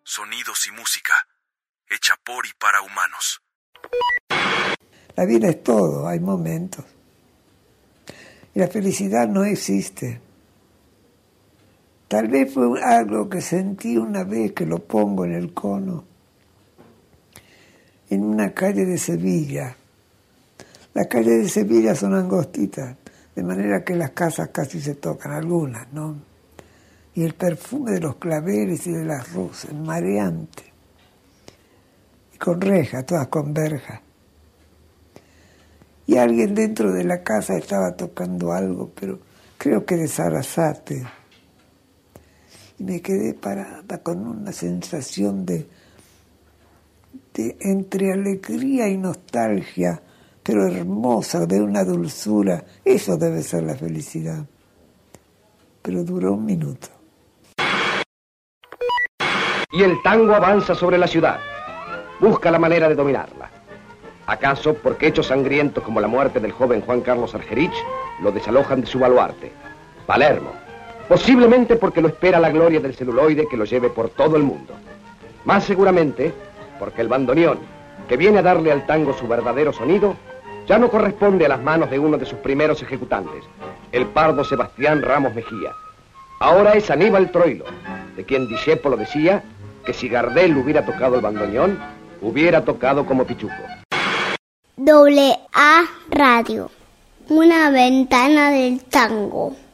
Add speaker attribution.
Speaker 1: sonidos y música, hecha por y para humanos.
Speaker 2: La vida es todo, hay momentos. Y la felicidad no existe. Tal vez fue algo que sentí una vez que lo pongo en el cono, en una calle de Sevilla. Las calles de Sevilla son angostitas, de manera que las casas casi se tocan, algunas, ¿no? Y el perfume de los claveles y de las rosas, mareante. Y con rejas, todas con verjas. Y alguien dentro de la casa estaba tocando algo, pero creo que de Sarasate. Y me quedé parada con una sensación de entre alegría y nostalgia, pero hermosa, de una dulzura. Eso debe ser la felicidad. Pero duró un minuto.
Speaker 3: Y el tango avanza sobre la ciudad. Busca la manera de dominarla. ¿Acaso porque hechos sangrientos como la muerte del joven Juan Carlos Argerich lo desalojan de su baluarte, Palermo? Posiblemente porque lo espera la gloria del celuloide que lo lleve por todo el mundo. Más seguramente porque el bandoneón, que viene a darle al tango su verdadero sonido, ya no corresponde a las manos de uno de sus primeros ejecutantes, el pardo Sebastián Ramos Mejía. Ahora es Aníbal Troilo, de quien Discépolo decía que si Gardel hubiera tocado el bandoneón, hubiera tocado como Pichuco.
Speaker 4: AA Radio, una ventana del tango.